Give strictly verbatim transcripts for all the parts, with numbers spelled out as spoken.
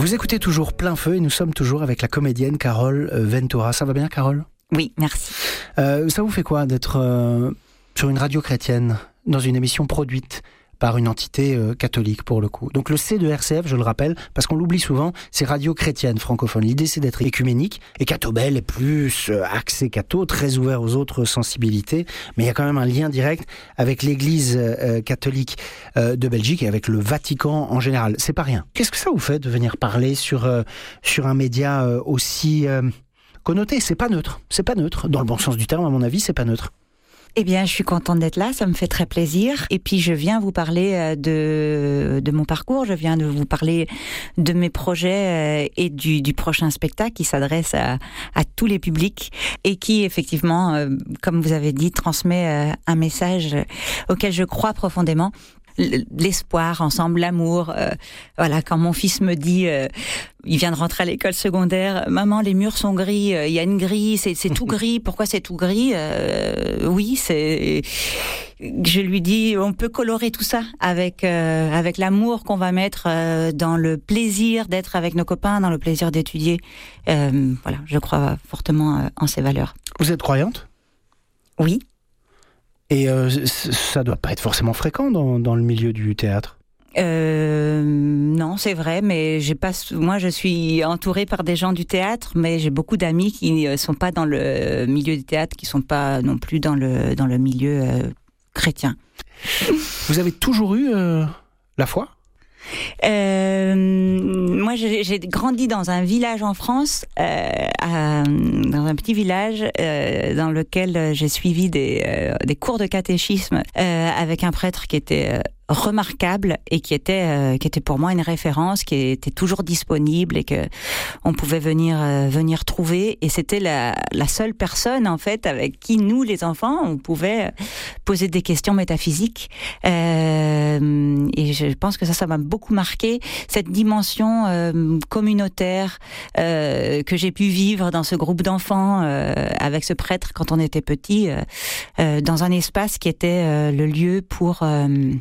Vous écoutez toujours Plein Feu et nous sommes toujours avec la comédienne Carole Ventura. Ça va bien, Carole ? Oui, merci. Euh, ça vous fait quoi d'être euh, sur une radio chrétienne, dans une émission produite par une entité euh, catholique pour le coup? Donc le C de R C F, je le rappelle, parce qu'on l'oublie souvent, c'est radio chrétienne francophone. L'idée c'est d'être écuménique, et Catobel est plus euh, axé catho, très ouvert aux autres sensibilités, mais il y a quand même un lien direct avec l'Église euh, catholique euh, de Belgique et avec le Vatican en général. C'est pas rien. Qu'est-ce que ça vous fait de venir parler sur, euh, sur un média euh, aussi euh, connoté? C'est pas neutre, c'est pas neutre. Dans le bon sens du terme, à mon avis, c'est pas neutre. Eh bien, je suis contente d'être là, ça me fait très plaisir. Et puis, je viens vous parler de, de mon parcours, je viens de vous parler de mes projets et du, du prochain spectacle qui s'adresse à, à tous les publics et qui, effectivement, comme vous avez dit, transmet un message auquel je crois profondément. L'espoir ensemble, l'amour. Euh, voilà, quand mon fils me dit, euh, il vient de rentrer à l'école secondaire, maman, les murs sont gris, il euh, y a une grille, c'est, c'est tout gris. Pourquoi c'est tout gris? euh, Oui, c'est. Je lui dis, on peut colorer tout ça avec euh, avec l'amour qu'on va mettre euh, dans le plaisir d'être avec nos copains, dans le plaisir d'étudier. Euh, voilà, je crois fortement euh, en ces valeurs. Vous êtes croyante? Oui. Et euh, ça doit pas être forcément fréquent dans, dans le milieu du théâtre. Euh, non, c'est vrai, mais j'ai pas. Moi, je suis entourée par des gens du théâtre, mais j'ai beaucoup d'amis qui ne sont pas dans le milieu du théâtre, qui sont pas non plus dans le dans le milieu euh, chrétien. Vous avez toujours eu euh, la foi ? Euh, moi, j'ai, j'ai grandi dans un village en France, euh, à, dans un petit village euh, dans lequel j'ai suivi des, euh, des cours de catéchisme euh, avec un prêtre qui était euh, remarquable et qui était euh, qui était pour moi une référence, qui était toujours disponible et que on pouvait venir euh, venir trouver. Et c'était la la seule personne en fait avec qui nous les enfants on pouvait poser des questions métaphysiques. Euh, et je pense que ça ça m'a beaucoup marqué, cette dimension euh, communautaire euh, que j'ai pu vivre dans ce groupe d'enfants euh, avec ce prêtre quand on était petit, euh, euh, dans un espace qui était euh, le lieu pour euh,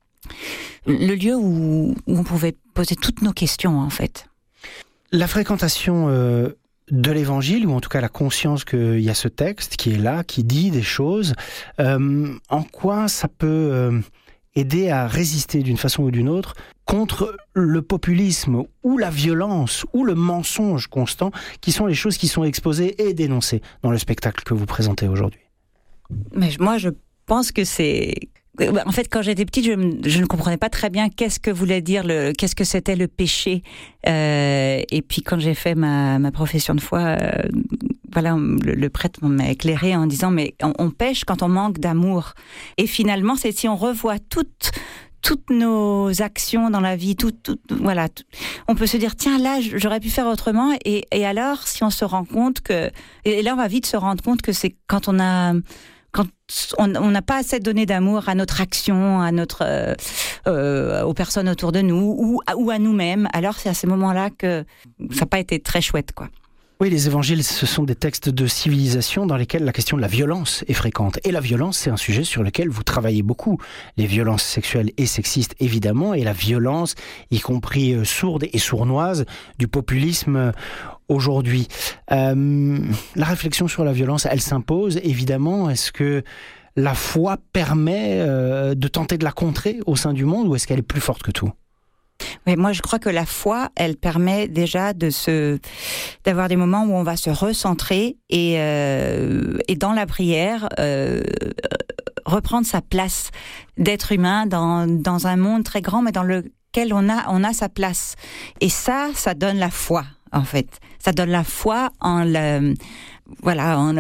le lieu où, où on pouvait poser toutes nos questions en fait. La fréquentation euh, de l'évangile, ou en tout cas la conscience qu'il y a ce texte qui est là, qui dit des choses, euh, en quoi ça peut euh, aider à résister d'une façon ou d'une autre contre le populisme ou la violence ou le mensonge constant, qui sont les choses qui sont exposées et dénoncées dans le spectacle que vous présentez aujourd'hui? Mais moi je pense que c'est... En fait, quand j'étais petite, je, je ne comprenais pas très bien qu'est-ce que voulait dire, le, qu'est-ce que c'était le péché. Euh, et puis, quand j'ai fait ma, ma profession de foi, euh, voilà, le, le prêtre m'a éclairé en disant, mais on, on pêche quand on manque d'amour. Et finalement, c'est si on revoit toutes toutes nos actions dans la vie, tout, tout, voilà, tout, on peut se dire tiens là j'aurais pu faire autrement. Et, et alors, si on se rend compte que, et là on va vite se rendre compte que c'est quand on a quand on n'a pas assez donné d'amour à notre action, à notre, euh, euh, aux personnes autour de nous ou, ou à nous-mêmes, alors c'est à ces moments-là que ça n'a pas été très chouette, quoi. Oui, les évangiles, ce sont des textes de civilisation dans lesquels la question de la violence est fréquente. Et la violence, c'est un sujet sur lequel vous travaillez beaucoup. Les violences sexuelles et sexistes, évidemment, et la violence, y compris euh, sourde et sournoise, du populisme euh, aujourd'hui. Euh, la réflexion sur la violence, elle s'impose, évidemment. Est-ce que la foi permet euh, de tenter de la contrer au sein du monde, ou est-ce qu'elle est plus forte que tout ? Oui, moi je crois que la foi, elle permet déjà de se, d'avoir des moments où on va se recentrer et, euh, et dans la prière, euh, reprendre sa place d'être humain dans, dans un monde très grand, mais dans lequel on a, on a sa place. Et ça, ça donne la foi, en fait. Ça donne la foi en le, voilà, en,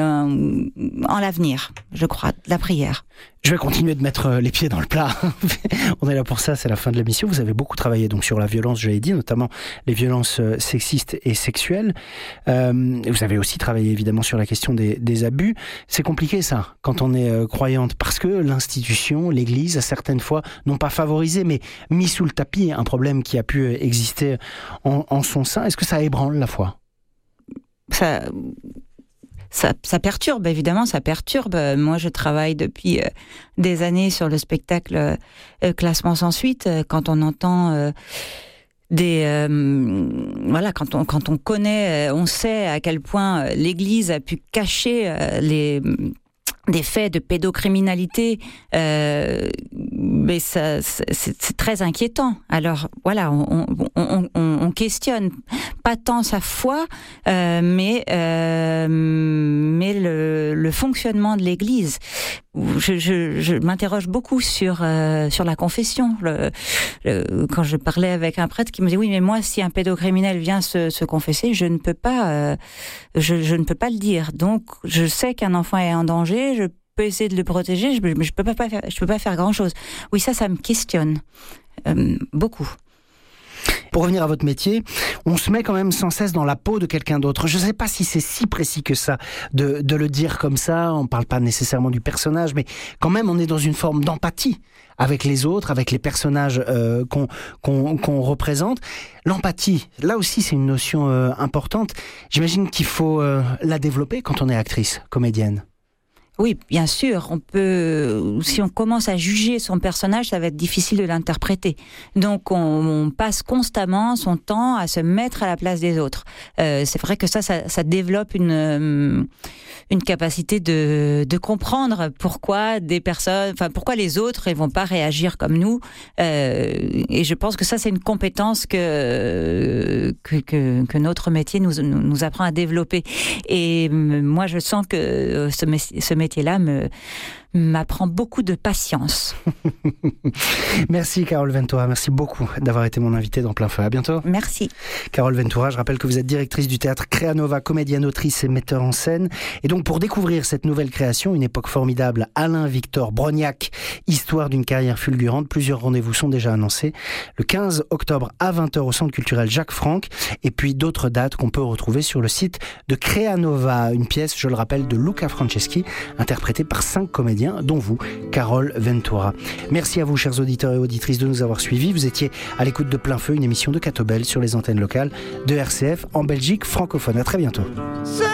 en l'avenir, je crois, la prière. Je vais continuer de mettre les pieds dans le plat. On est là pour ça, c'est la fin de l'émission. Vous avez beaucoup travaillé donc sur la violence, je l'ai dit, notamment les violences sexistes et sexuelles. Euh, vous avez aussi travaillé évidemment sur la question des, des abus. C'est compliqué ça, quand on est euh, croyante, parce que l'institution, l'Église, a certaines fois, non pas favorisé, mais mis sous le tapis un problème qui a pu exister en, en son sein. Est-ce que ça ébranle la foi ? Ça... Ça, ça perturbe, évidemment, ça perturbe. Moi, je travaille depuis euh, des années sur le spectacle euh, Classement sans suite. Quand on entend euh, des euh, voilà, quand on quand on connaît, on sait à quel point l'Église a pu cacher euh, les des faits de pédocriminalité, euh, mais ça, c'est, c'est très inquiétant. Alors voilà, on, on, on, on questionne pas tant sa foi, euh, mais euh, mais le, le fonctionnement de l'Église. Je, je, je m'interroge beaucoup sur euh, sur la confession. Le, le, quand je parlais avec un prêtre qui me dit oui, mais moi, si un pédocriminel vient se, se confesser, je ne peux pas, euh, je, je ne peux pas le dire. Donc, je sais qu'un enfant est en danger. Je peux essayer de le protéger, je, mais je peux pas, pas faire, je peux pas faire grand chose. Oui, ça, ça me questionne euh, beaucoup. Pour revenir à votre métier, on se met quand même sans cesse dans la peau de quelqu'un d'autre. Je ne sais pas si c'est si précis que ça de, de le dire comme ça. On ne parle pas nécessairement du personnage, mais quand même, on est dans une forme d'empathie avec les autres, avec les personnages euh, qu'on, qu'on, qu'on représente. L'empathie, là aussi, c'est une notion euh, importante. J'imagine qu'il faut euh, la développer quand on est actrice, comédienne. Oui, bien sûr, on peut. Si on commence à juger son personnage, ça va être difficile de l'interpréter. Donc, on, on passe constamment son temps à se mettre à la place des autres. Euh, c'est vrai que ça, ça, ça développe une une capacité de de comprendre pourquoi des personnes, enfin pourquoi les autres, ils vont pas réagir comme nous. Euh, et je pense que ça, c'est une compétence que que que, que notre métier nous nous apprend à développer. Et moi, je sens que ce ce métier là me, m'apprend beaucoup de patience. Merci Carole Ventura, merci beaucoup d'avoir été mon invitée dans Plein Feu. À bientôt. Merci. Carole Ventura, je rappelle que vous êtes directrice du théâtre Créanova, comédienne, autrice et metteur en scène. Et donc pour découvrir cette nouvelle création, une époque formidable, Alain-Victor Brognac, histoire d'une carrière fulgurante, plusieurs rendez-vous sont déjà annoncés. Le quinze octobre à vingt heures au Centre culturel Jacques Franck, et puis d'autres dates qu'on peut retrouver sur le site de Créanova, une pièce, je le rappelle, de Luca Franceschi, interprétée par cinq comédiens, dont vous, Carole Ventura. Merci à vous, chers auditeurs et auditrices, de nous avoir suivis. Vous étiez à l'écoute de Plein Feu, une émission de Catobel sur les antennes locales de R C F en Belgique francophone. À très bientôt.